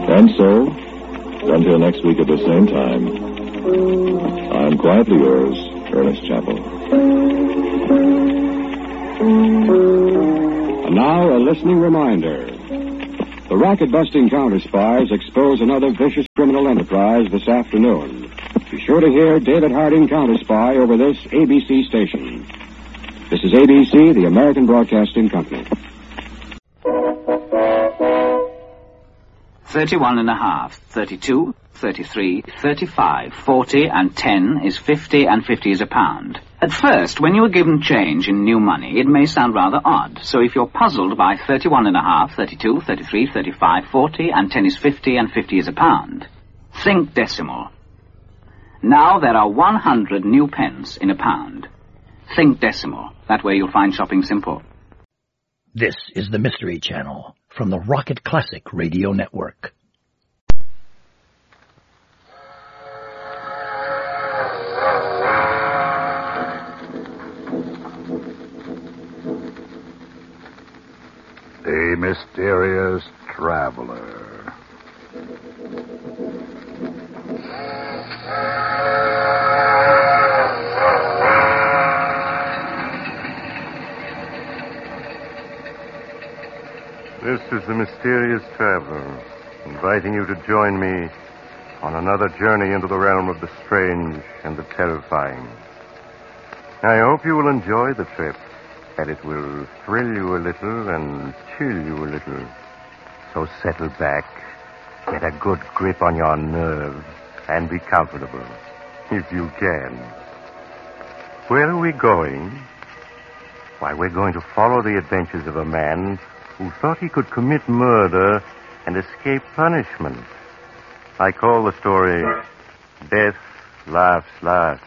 And so, until next week at the same time, I'm quietly yours, Ernest Chappell. And now, a listening reminder. The racket-busting counter-spies expose another vicious criminal enterprise this afternoon. Be sure to hear David Harding Counter-Spy over this ABC station. This is ABC, the American Broadcasting Company. 31.5, 32, 33, 35, 40, and 10 is 50, and 50 is a pound. At first, when you are given change in new money, it may sound rather odd. So if you're puzzled by 31.5, 32, 33, 35, 40, and 10 is 50, and 50 is a pound, think decimal. Now there are 100 new pence in a pound. Think decimal. That way you'll find shopping simple. This is the Mystery Channel from the Rocket Classic Radio Network. A mysterious traveler. This is the Mysterious Traveler, inviting you to join me on another journey into the realm of the strange and the terrifying. I hope you will enjoy the trip, that it will thrill you a little and chill you a little. So settle back, get a good grip on your nerves, and be comfortable, if you can. Where are we going? Why, we're going to follow the adventures of a man who thought he could commit murder and escape punishment. I call the story Death Laughs Last.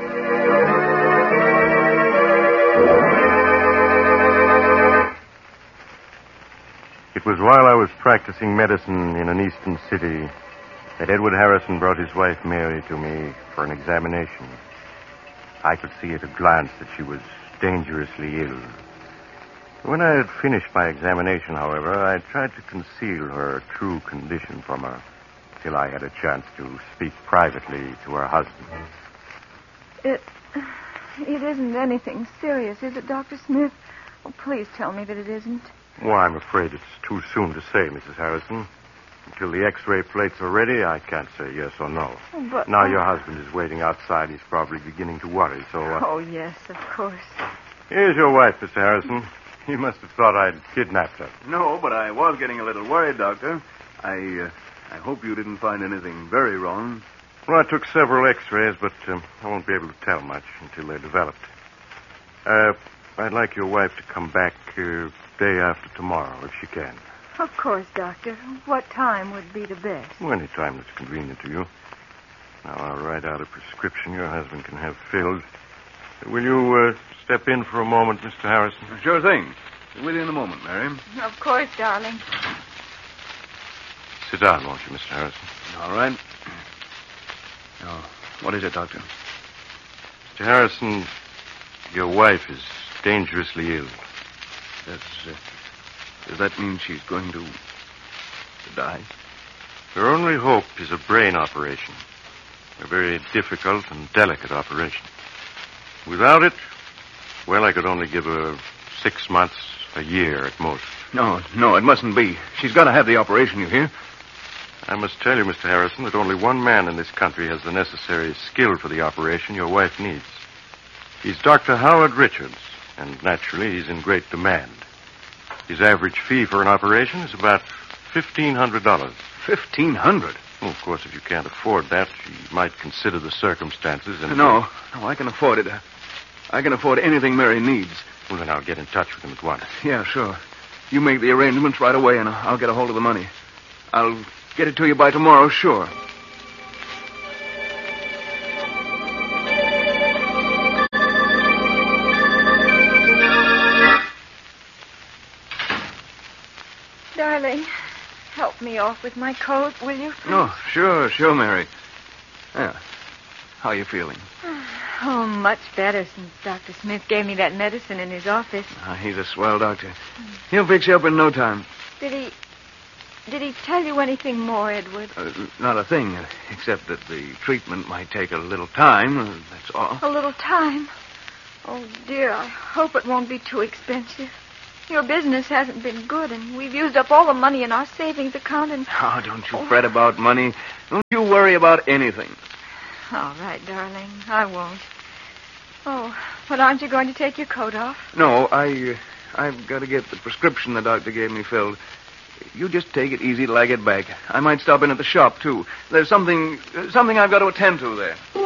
It was while I was practicing medicine in an eastern city that Edward Harrison brought his wife Mary to me for an examination. I could see at a glance that she was dangerously ill. When I had finished my examination, however, I tried to conceal her true condition from her till I had a chance to speak privately to her husband. It isn't anything serious, is it, Dr. Smith? Oh, please tell me that it isn't. Well, I'm afraid it's too soon to say, Mrs. Harrison. Until the X-ray plates are ready, I can't say yes or no. But now your husband is waiting outside. He's probably beginning to worry, so... Oh, yes, of course. Here's your wife, Mr. Harrison. You must have thought I'd kidnapped her. No, but I was getting a little worried, Doctor. I hope you didn't find anything very wrong. Well, I took several X-rays, but I won't be able to tell much until they're developed. I'd like your wife to come back day after tomorrow, if she can. Of course, Doctor. What time would be the best? Well, any time that's convenient to you. Now, I'll write out a prescription your husband can have filled. Will you step in for a moment, Mr. Harrison? Sure thing. With you in a moment, Mary. Of course, darling. Sit down, won't you, Mr. Harrison? All right. Now, what is it, Doctor? Mr. Harrison, your wife is dangerously ill. Does that mean she's going to die? Her only hope is a brain operation. A very difficult and delicate operation. Without it, well, I could only give her 6 months, a year at most. No, it mustn't be. She's got to have the operation, you hear? I must tell you, Mr. Harrison, that only one man in this country has the necessary skill for the operation your wife needs. He's Dr. Howard Richards, and naturally he's in great demand. His average fee for an operation is about $1,500. $1,500? Well, of course, if you can't afford that, you might consider the circumstances and... No, I can afford it. I can afford anything Mary needs. Well, then I'll get in touch with him at once. Yeah, sure. You make the arrangements right away, and I'll get a hold of the money. I'll get it to you by tomorrow, sure. Darling, help me off with my coat, will you? Oh, sure, Mary. Yeah. How are you feeling? Oh, much better since Dr. Smith gave me that medicine in his office. He's a swell doctor. He'll fix you up in no time. Did Did he tell you anything more, Edward? Not a thing, except that the treatment might take a little time, that's all. A little time? Oh, dear, I hope it won't be too expensive. Your business hasn't been good, and we've used up all the money in our savings account, and... Oh, don't you fret about money. Don't you worry about anything. All right, darling, I won't. Oh, but aren't you going to take your coat off? No, I've got to get the prescription the doctor gave me filled. You just take it easy till I get back. I might stop in at the shop, too. There's something I've got to attend to there.